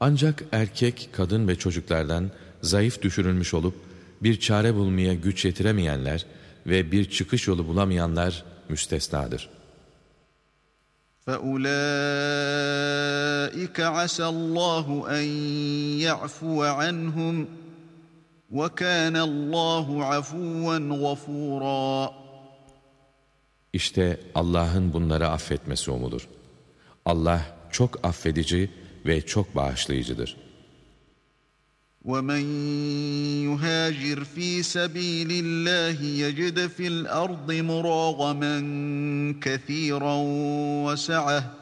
Ancak erkek, kadın ve çocuklardan zayıf düşürülmüş olup bir çare bulmaya güç yetiremeyenler ve bir çıkış yolu bulamayanlar müstesnadır. فَأُولَٰئِكَ عَسَى اللّٰهُ أَنْ يَعْفُوَ عَنْهُمْ وَكَانَ اللّٰهُ عَفُوًّا غَفُورًا. İşte Allah'ın bunları affetmesi umulur. Allah çok affedici ve çok bağışlayıcıdır. وَمَنْ يُهَاجِرْ فِي سَبِيلِ اللّٰهِ يَجِدْ فِي الْأَرْضِ مُرَاغَمًا كَثِيرًا وَسَعَةً